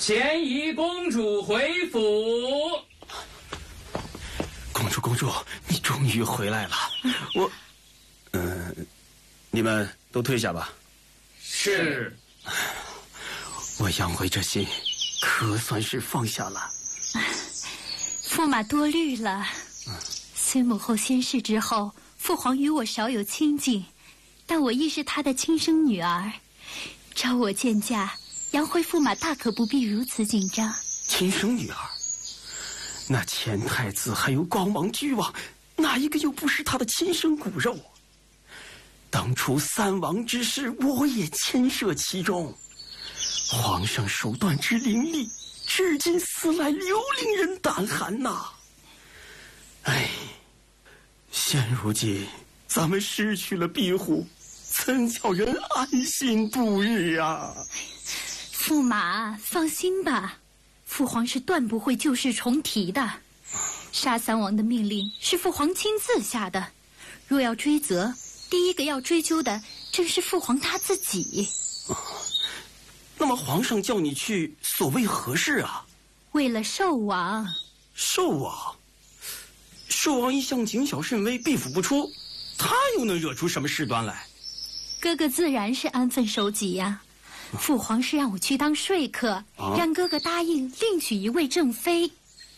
咸宜公主回府。 公主，你终于回来了。你们都退下吧。 是。 我杨辉这心可算是放下了。 驸马多虑了。虽母后仙逝之后，父皇与我少有亲近，但我亦是他的亲生女儿。照我见驾，杨辉驸马大可不必如此紧张。 亲生女儿？那前太子还有光王巨王，哪一个又不是他的亲生骨肉？当初三王之事，我也牵涉其中。皇上手段之凌厉，至今思来流令人胆寒呐。现如今咱们失去了庇护，怎叫人安心度日啊？ 驸马放心吧，父皇是断不会旧事重提的。杀三王的命令是父皇亲自下的，若要追责，第一个要追究的正是父皇他自己。 那么皇上叫你去，所谓何事啊？ 为了寿王。 寿王？寿王一向谨小慎微，避府不出，他又能惹出什么事端来？ 哥哥自然是安分守己呀。父皇是让我去当说客，让哥哥答应另娶一位正妃。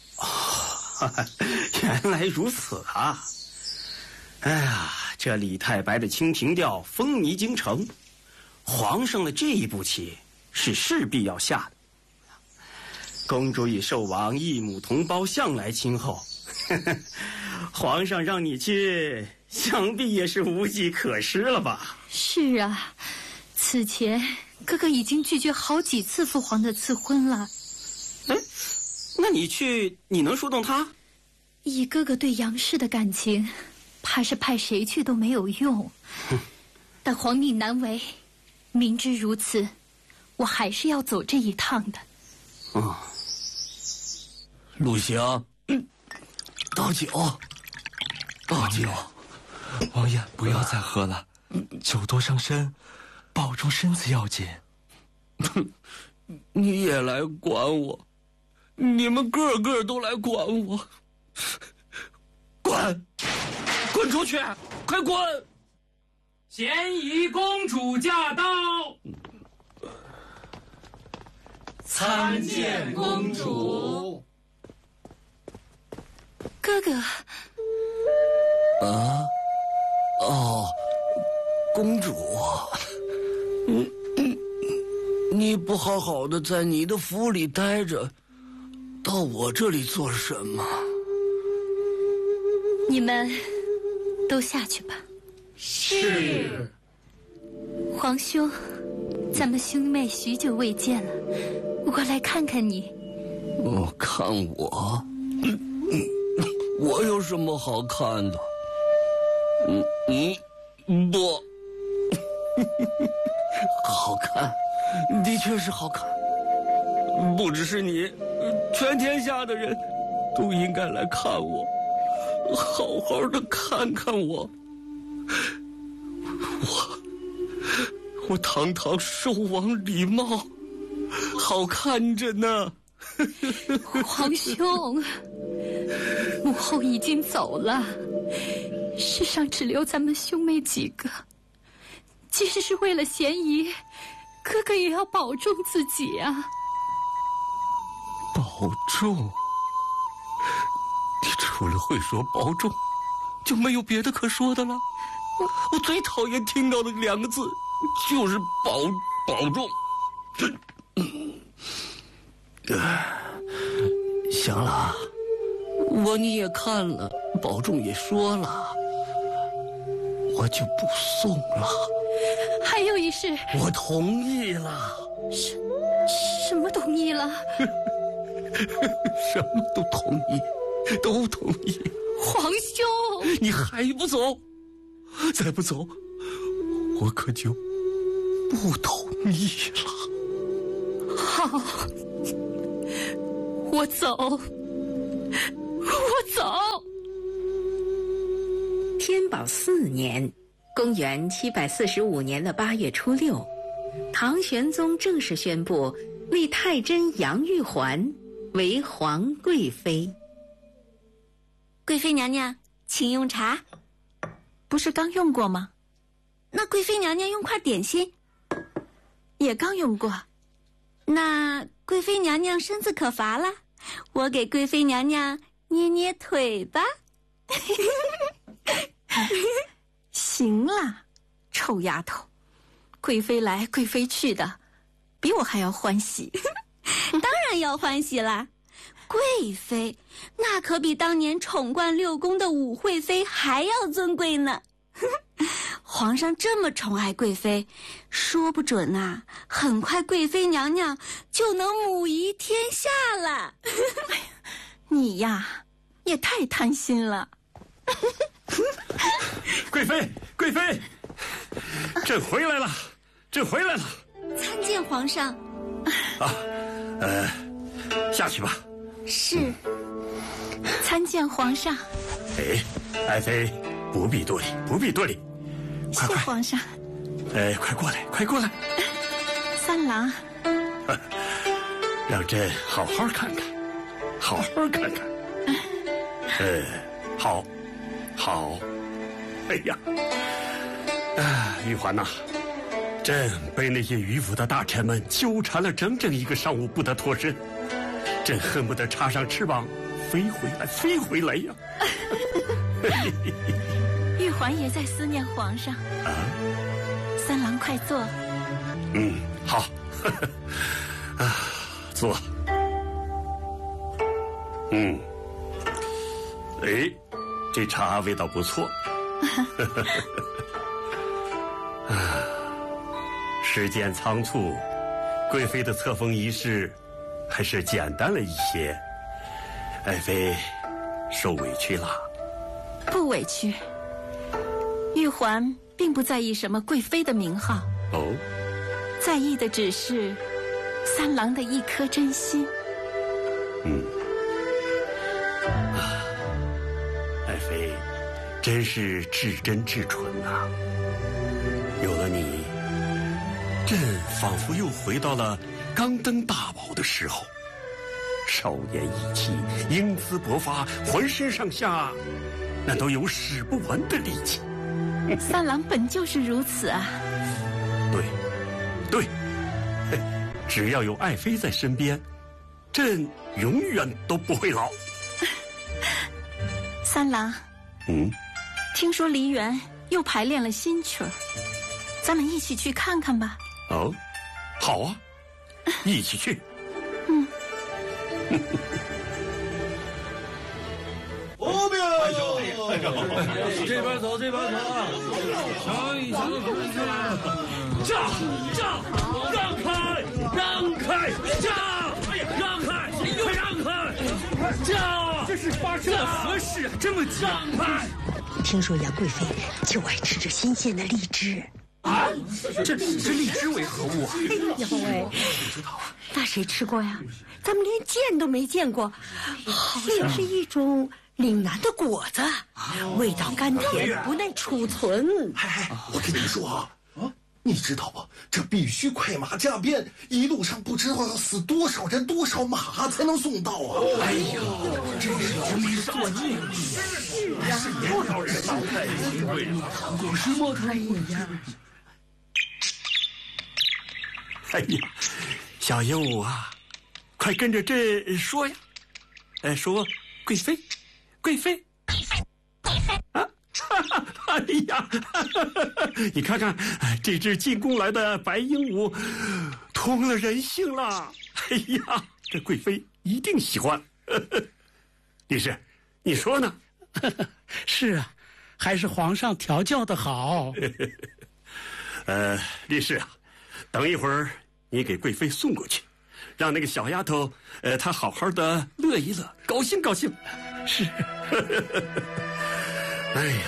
原来如此啊！哎呀，这李太白的清平调风靡京城，皇上的这一步棋是势必要下的。公主与寿王异母同胞，向来亲厚，皇上让你去，想必也是无计可施了吧？ 是啊，此前哥哥已经拒绝好几次父皇的赐婚了。 那你去，你能说动他？ 以哥哥对杨氏的感情，怕是派谁去都没有用。但皇命难违，明知如此，我还是要走这一趟的。 陆行，倒酒，倒酒。 王爷不要再喝了，酒多伤身，保重身子要紧。 你也来管我，你们个个都来管我，滚出去，快滚！ 咸宜公主驾到，参见公主。 哥哥。 公主，你不好好的在你的府里待着，到我这里做什么？ 你们都下去吧。 是。 皇兄，咱们兄妹许久未见了，我来看看你。 看我？我有什么好看的？不，好看，的确是好看。不只是你，全天下的人都应该来看我，好好的看看我。我堂堂寿王李茂，好看着呢。 皇兄，母后已经走了，世上只留咱们兄妹几个。即使是为了嫌疑，哥哥也要保重自己啊。 保重？你除了会说保重，就没有别的可说的了？我最讨厌听到的两个字就是保重。行了，你也看了，保重也说了，我就不送了。 还有一事， 我同意了。 什么同意了？ 什么都同意，都同意。 皇兄， 你还不走？再不走，我可就不同意了。 好，我走。 天宝4年，公元745年的8月初6，唐玄宗正式宣布立太真杨玉环为皇贵妃。 贵妃娘娘，请用茶。 不是刚用过吗？ 那贵妃娘娘用块点心。 也刚用过。 那贵妃娘娘身子可乏了，我给贵妃娘娘捏捏腿吧。 行了，臭丫头，贵妃来贵妃去的，比我还要欢喜。 当然要欢喜啦，贵妃那可比当年宠冠6宫的武惠妃还要尊贵呢。皇上这么宠爱贵妃，说不准啊，很快贵妃娘娘就能母仪天下了。 你呀，也太贪心了。 贵妃，贵妃，朕回来了，朕回来了。 参见皇上。 啊，下去吧。 是。 参见皇上。 哎，爱妃不必多礼，不必多礼。 谢皇上。 快过来，快过来。 三郎， 让朕好好看看，好好看看。好，好。哎呀，玉环呐，朕被那些迂腐的大臣们纠缠了整整1个上午，不得脱身。朕恨不得插上翅膀飞回来，飞回来呀！ 玉环也在思念皇上啊。 三郎，快坐。 好。啊，坐。哎，这茶味道不错。时间仓促，贵妃的册封仪式还是简单了一些，爱妃受委屈了。 不委屈，玉环并不在意什么贵妃的名号， 哦， 在意的只是三郎的一颗真心。 爱妃真是至真至纯呐！有了你，朕仿佛又回到了刚登大宝的时候，少年意气，英姿勃发，浑身上下那都有使不完的力气。 三郎本就是如此啊。 对，只要有爱妃在身边，朕永远都不会老。 三郎，听说梨园又排练了新曲儿，咱们一起去看看吧。 哦，好啊，一起去。 后面， 这边走，这边走。瞧一瞧， 让开，让开，让开，快让开！这是发生了何事啊？这么让开！ 听说杨贵妃就爱吃这新鲜的荔枝。 啊，这荔枝为何物啊？ 杨贵， 不知道啊。 那谁吃过呀？咱们连见都没见过，好像是一种岭南的果子，味道甘甜，不耐储存。 我跟你说啊，你知道不？这必须快马加鞭，一路上不知道要死多少人多少马才能送到啊！ 哎呀，真是君临作孽！是啊，多少人太珍贵了，古时莫太呀！ 哎呀，小鹦鹉啊，快跟着朕说呀！说贵妃，贵妃。啊！哎呀，你看看这只进宫来的白鹦鹉，通了人性了。哎呀，这贵妃一定喜欢。律师，你说呢？ 是啊，还是皇上调教的好。 律师啊，等一会儿你给贵妃送过去，让那个小丫头她好好的乐一乐，高兴高兴。 是。 哎呀，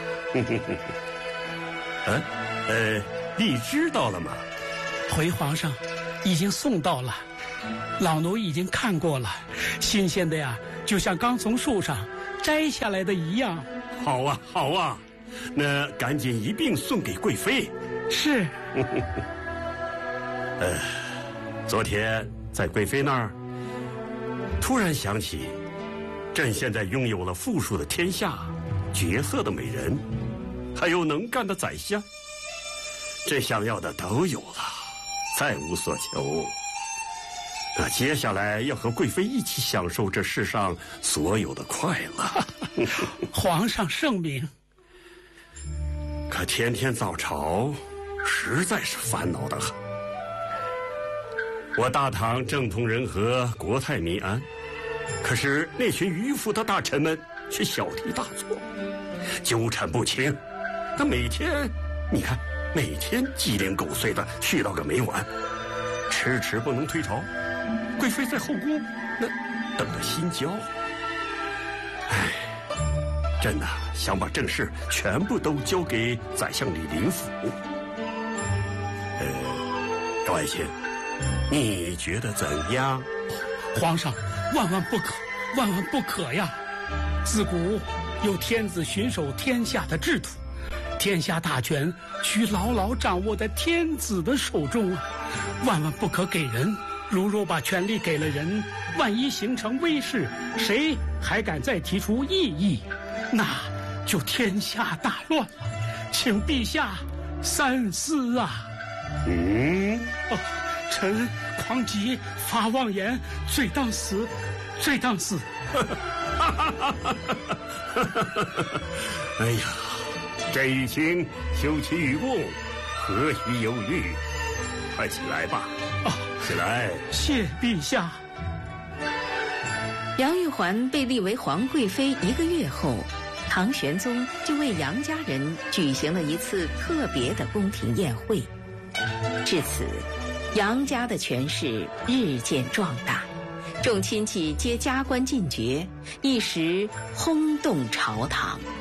荔枝到了吗？ 回皇上，已经送到了，老奴已经看过了，新鲜的呀，就像刚从树上摘下来的一样。 好啊，好啊，那赶紧一并送给贵妃。 是。 昨天在贵妃那儿，突然想起，朕现在拥有了富庶的天下、绝色的美人，还有能干的宰相，朕想要的都有了，再无所求。那接下来要和贵妃一起享受这世上所有的快乐。 皇上圣明。 可天天早朝，实在是烦恼得很。我大唐正统人和，国泰民安，可是那群迂腐的大臣们却小题大做，纠缠不清。那每天，你看，每天鸡零狗碎的絮叨个没完，迟迟不能退朝。贵妃在后宫那等着心焦。唉，朕呐，想把政事全部都交给宰相李林甫。高爱卿，你觉得怎样？ 皇上，万万不可，万万不可呀！自古有天子巡守天下的制度，天下大权需牢牢掌握在天子的手中啊！万万不可给人。若把权力给了人，万一形成威势，谁还敢再提出异议？那就天下大乱了。请陛下三思啊！臣狂疾发妄言，罪当死，罪当死。 哎呀，朕与卿休戚与共，何须忧虑？快起来吧！起来！ 谢陛下。 杨玉环被立为皇贵妃1个月后，唐玄宗就为杨家人举行了一次特别的宫廷宴会。至此，杨家的权势日渐壮大，众亲戚皆加官进爵，一时轰动朝堂。